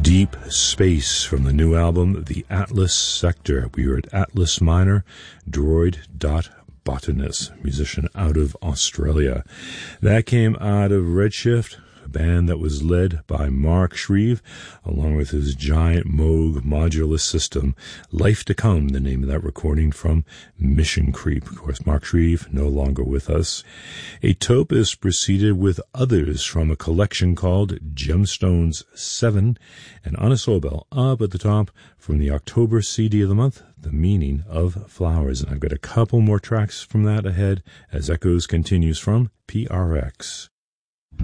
Deep Space from the new album, The Atlas Sector. We were at Atlas Minor, Droid.Botanist, musician out of Australia. That came out of Redshift, a band that was led by Mark Shreve, along with his giant Moog modular system. Life to Come, the name of that recording from Mission Creep. Of course, Mark Shreve, no longer with us. Atopus proceeded with Others from a collection called Gemstones 7, and Anna Sobel up at the top from the October CD of the month, The Meaning of Flowers. And I've got a couple more tracks from that ahead as Echoes continues from PRX.